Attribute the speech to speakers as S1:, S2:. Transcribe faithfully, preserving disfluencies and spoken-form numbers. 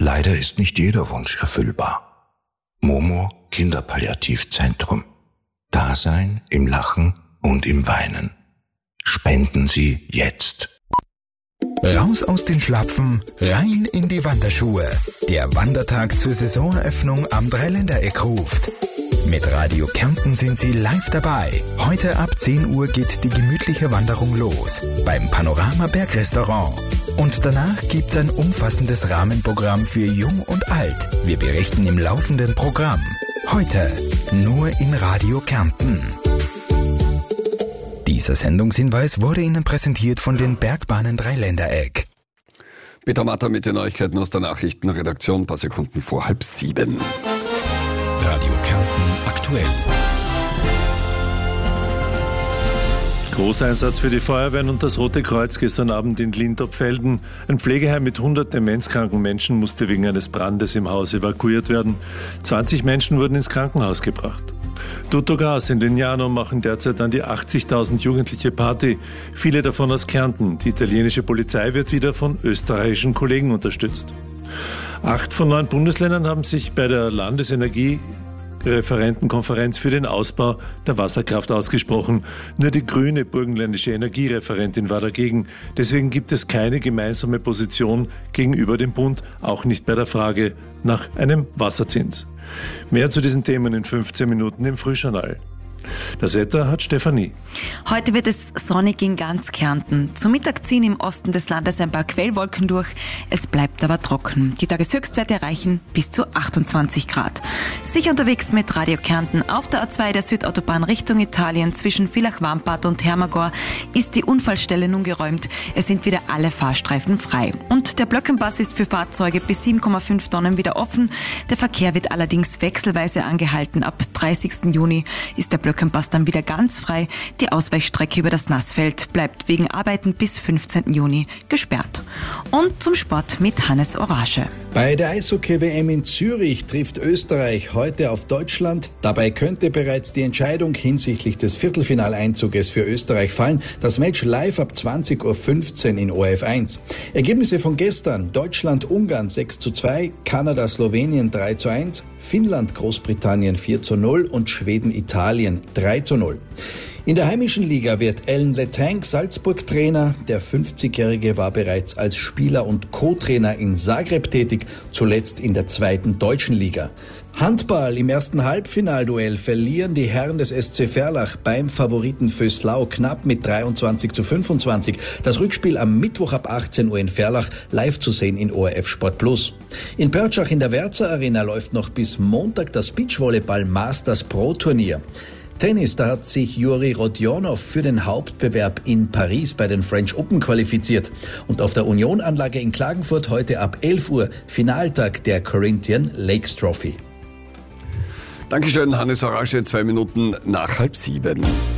S1: Leider ist nicht jeder Wunsch erfüllbar. Momo Kinderpalliativzentrum. Dasein im Lachen und im Weinen. Spenden Sie jetzt.
S2: Raus aus den Schlapfen, rein in die Wanderschuhe. Der Wandertag zur Saisoneröffnung am Dreiländereck ruft. Mit Radio Kärnten sind Sie live dabei. Heute ab zehn Uhr geht die gemütliche Wanderung los beim Panorama Bergrestaurant. Und danach gibt's ein umfassendes Rahmenprogramm für Jung und Alt. Wir berichten im laufenden Programm. Heute nur in Radio Kärnten. Dieser Sendungshinweis wurde Ihnen präsentiert von den Bergbahnen Dreiländereck.
S3: Peter Matter mit den Neuigkeiten aus der Nachrichtenredaktion, ein paar Sekunden vor halb sieben.
S2: Radio Kärnten aktuell.
S4: Großeinsatz für die Feuerwehren und das Rote Kreuz gestern Abend in Lintopfelden. Ein Pflegeheim mit hundert demenzkranken Menschen musste wegen eines Brandes im Haus evakuiert werden. zwanzig Menschen wurden ins Krankenhaus gebracht. Tutto Gas in Lignano machen derzeit an die achtzigtausend Jugendliche Party, viele davon aus Kärnten. Die italienische Polizei wird wieder von österreichischen Kollegen unterstützt. Acht von neun Bundesländern haben sich bei der Landesenergiereferentenkonferenz für den Ausbau der Wasserkraft ausgesprochen. Nur die grüne burgenländische Energiereferentin war dagegen. Deswegen gibt es keine gemeinsame Position gegenüber dem Bund, auch nicht bei der Frage nach einem Wasserzins. Mehr zu diesen Themen in fünfzehn Minuten im Frühjournal. Das Wetter hat Stefanie.
S5: Heute wird es sonnig in ganz Kärnten. Zum Mittag ziehen im Osten des Landes ein paar Quellwolken durch. Es bleibt aber trocken. Die Tageshöchstwerte erreichen bis zu achtundzwanzig Grad. Sicher unterwegs mit Radio Kärnten. Auf der A zwei der Südautobahn Richtung Italien zwischen Villach-Wampart und Hermagor ist die Unfallstelle nun geräumt. Es sind wieder alle Fahrstreifen frei. Und der Blöckenpass ist für Fahrzeuge bis sieben Komma fünf Tonnen wieder offen. Der Verkehr wird allerdings wechselweise angehalten. Ab dreißigsten Juni ist der Blöckenpass dann wieder ganz frei. Die Ausweichstrecke über das Nassfeld bleibt wegen Arbeiten bis fünfzehnten Juni gesperrt. Und zum Sport mit Hannes Orage.
S6: Bei der Eishockey-W M in Zürich trifft Österreich heute auf Deutschland. Dabei könnte bereits die Entscheidung hinsichtlich des Viertelfinaleinzuges für Österreich fallen. Das Match live ab zwanzig Uhr fünfzehn in O R F eins. Ergebnisse von gestern: Deutschland-Ungarn sechs zu zwei, Kanada-Slowenien drei zu eins, Finnland-Großbritannien vier zu null und Schweden-Italien drei zu null. In der heimischen Liga wird Alan Letang Salzburg-Trainer. Der fünfzigjährige war bereits als Spieler und Co-Trainer in Zagreb tätig, zuletzt in der zweiten deutschen Liga. Handball: Im ersten Halbfinalduell verlieren die Herren des S C Verlach beim Favoriten Vöslau knapp mit dreiundzwanzig zu fünfundzwanzig. Das Rückspiel am Mittwoch ab achtzehn Uhr in Verlach, live zu sehen in O R F Sport Plus. In Pörtschach in der Werzer Arena läuft noch bis Montag das Beachvolleyball Masters Pro Turnier. Tennis, da hat sich Juri Rodionov für den Hauptbewerb in Paris bei den French Open qualifiziert. Und auf der Union-Anlage in Klagenfurt heute ab elf Uhr Finaltag der Corinthian Lakes Trophy.
S3: Dankeschön, Hannes Orage, zwei Minuten nach halb sieben.